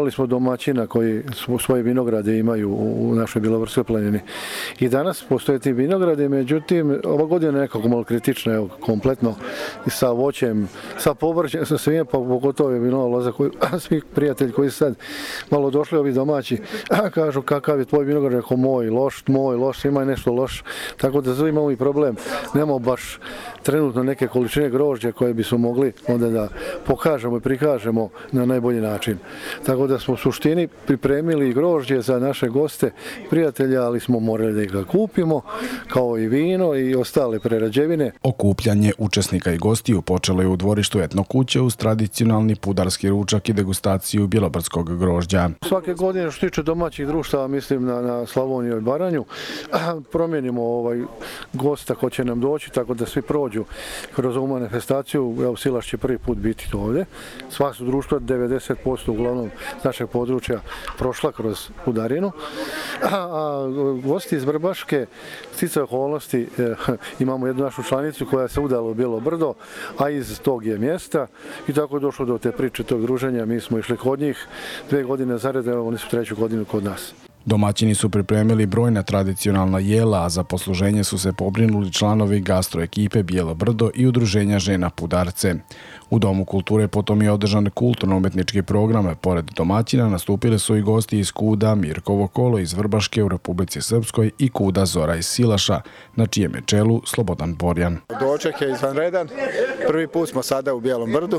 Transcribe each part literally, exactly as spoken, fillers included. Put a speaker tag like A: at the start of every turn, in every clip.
A: imali smo domaćina koji svoje vinograde imaju u našoj Bjelobrdskoj planini. I danas postoje ti vinogradi, međutim, ova godina je nekako malo kritična, evo, kompletno, i sa voćem, sa povrćem, sa svime, pa pogotovo je vinova loza, koji, svi prijatelji koji su sad malo došli, ovi domaći, kažu kakav je tvoj vinograd, rekao moj, loš, moj, loš, ima nešto loš, tako da zove imamo i problem. Nemamo baš trenutno neke količine grožđa koje bismo mogli onda da pokažemo i prikažemo na najbolji način. Tako da smo u suštini pripremili grožđe za naše goste, prijatelja, ali smo morali da ga kupimo, kao i vino i ostale prerađevine.
B: Okupljanje učesnika i gostiju počelo je u dvorištu Etno kuće uz tradicionalni pudarski ručak i degustaciju bjelobrdskog grožđa.
A: Svake godine što tiče domaćih društava, mislim na, na Slavoniju i Baranju, promijenimo ovaj gosta ko će nam doći, tako da svi prođu kroz ovu manifestaciju. Evo, Silaš će prvi put biti ovdje. Sva su društva, devedeset posto uglavnom našeg područja, prošla kroz Pudarinu. A, a gosti iz Vrbaške, sticajem okolnosti, eh, imamo jednu našu članicu koja se udala u Bijelo brdo, a iz tog je mjesta i tako je došlo do te priče, tog druženja. Mi smo išli kod njih dve godine zared, evo oni su treću godinu kod nas.
B: Domaćini su pripremili brojna tradicionalna jela, a za posluženje su se pobrinuli članovi gastroekipe Bijelo brdo i udruženja žena Pudarce. U Domu kulture potom je održan kulturno-umetnički program. Pored domaćina nastupili su i gosti iz Kuda, Mirkovo kolo iz Vrbaške u Republici Srpskoj i Kuda Zora iz Silaša, na čijem je čelu Slobodan Borjan.
C: Doček je izvanredan. Prvi put smo sada u Bijelom brdu.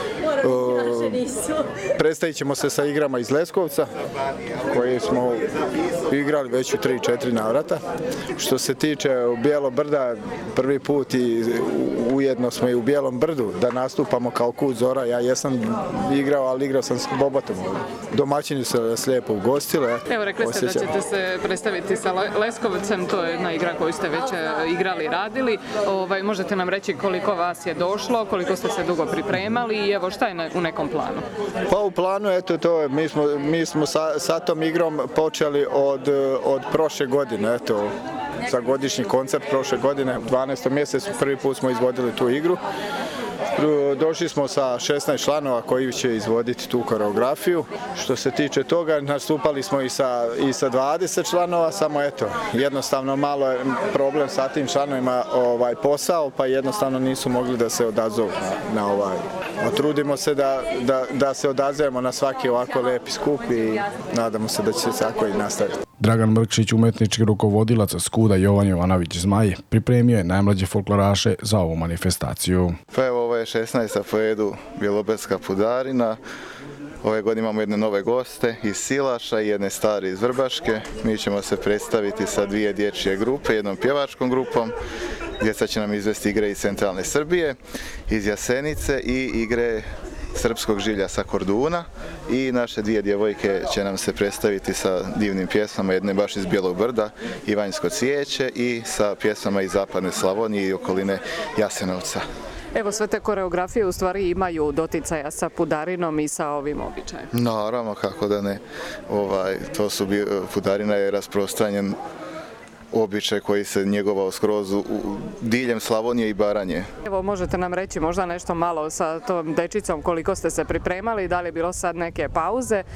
C: Predstavit ćemo se sa igrama iz Leskovca, koje smo igrali već u tri četiri navrata. Što se tiče Bijelog brda, prvi put i ujedno smo i u Bijelom brdu da nastupamo kao Kud Zora. Ja jesam igrao, ali igrao sam s Bobatom. Domaćini su nas lijepo ugostile.
D: Evo, rekli ste da ćete se predstaviti sa Leskovcem, to je jedna igra koju ste već igrali i radili. Ovaj, možete nam reći koliko vas je došlo, koliko ste se dugo pripremali i evo šta je u nekom planu?
C: Pa u planu, eto to, mi smo, mi smo sa, sa tom igrom počeli od, od prošle godine, eto, za godišnji koncert prošle godine, u dvanaestom mjesecu prvi put smo izvodili tu igru. Došli smo sa šesnaest članova koji će izvoditi tu koreografiju. Što se tiče toga, nastupali smo i sa, i sa dvadeset članova, samo eto, jednostavno malo je problem sa tim članovima ovaj, posao, pa jednostavno nisu mogli da se odazovu na, na ovaj. Trudimo se da, da, da se odazovemo na svaki ovako lepi skup i nadamo se da će se tako i nastaviti.
B: Dragan Mrkšić, umetnički rukovodilac Skuda Jovan Jovanović Zmaj, pripremio je najmlađe folkloraše za ovu manifestaciju.
E: Pa evo, ovo je šesnaesta po redu Bjelobrdska Pudarina. Ove godine imamo jedne nove goste iz Silaša i jedne stare iz Vrbaške. Mi ćemo se predstaviti sa dvije dječje grupe, jednom pjevačkom grupom. Djeca će nam izvesti igre iz centralne Srbije, iz Jasenice i igre srpskog žilja sa Korduna i naše dvije djevojke će nam se predstaviti sa divnim pjesmama, jedne baš iz Bijelog brda, Ivanjsko cvijeće, i sa pjesmama iz zapadne Slavonije i okoline Jasenovca.
D: Evo, sve te koreografije u stvari imaju doticaja sa Pudarinom i sa ovim običajem.
E: Naravno, kako da ne. Ovaj, to su, Pudarina je rasprostranjen običaj koji se njegovao skroz u diljem Slavonije i Baranje.
D: Evo, možete nam reći možda nešto malo sa tom dečicom koliko ste se pripremali, da li je bilo sad neke pauze e,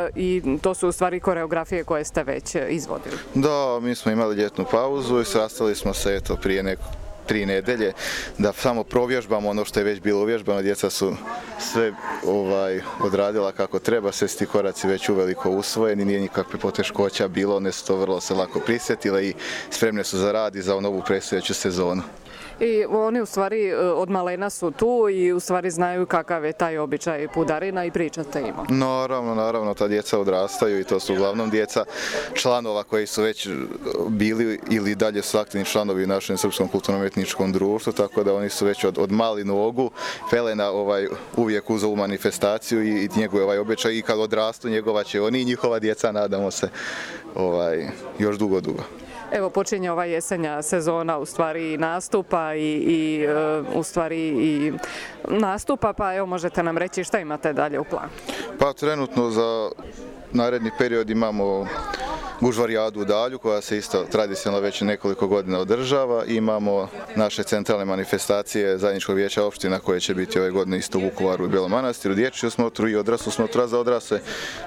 D: i to su u stvari koreografije koje ste već izvodili?
E: Da, mi smo imali ljetnu pauzu i sastali smo se eto prije neko tri nedelje da samo provježbamo ono što je već bilo uvježbano. Djeca su sve ovaj, odradila kako treba, sve sti koraci već uveliko usvojeni, nije nikakve poteškoća bilo, one su to vrlo se lako prisjetile i spremne su za rad i za novu predstojeću sezonu.
D: I oni u stvari od malena su tu i u stvari znaju kakav je taj običaj Pudarina i pričate ima.
E: Naravno, naravno, ta djeca odrastaju i to su uglavnom djeca članova koji su već bili ili dalje su aktivni članovi u našem Srpskom kulturno-umetničkom društvu, tako da oni su već od, od mali nogu pelena ovaj, uvijek uz ovu manifestaciju i, i njegove ovaj običaj i kad odrastu njegova će oni i njihova djeca, nadamo se, ovaj, još dugo, dugo.
D: Evo, počinje ova jesenja sezona u stvari nastupa i, i u stvari i nastupa, pa evo možete nam reći šta imate dalje u planu?
E: Pa trenutno za naredni period imamo gužvarijadu u Dalju koja se isto tradicionalno već nekoliko godina održava. Imamo naše centralne manifestacije zajedničkog vijeća opština koje će biti ove godine isto u Vukovaru i Belom Manastiru, dječju smotru i odraslu smotru, za odrasle